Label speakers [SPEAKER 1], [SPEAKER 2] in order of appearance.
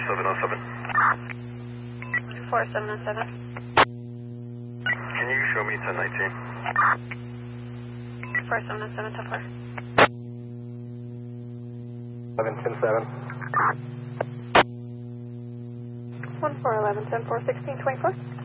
[SPEAKER 1] 4707.
[SPEAKER 2] 4707.
[SPEAKER 1] Can you show me 1019?
[SPEAKER 2] 4707 to 4.
[SPEAKER 3] 1110-7.
[SPEAKER 2] 1411 10 4 16 24.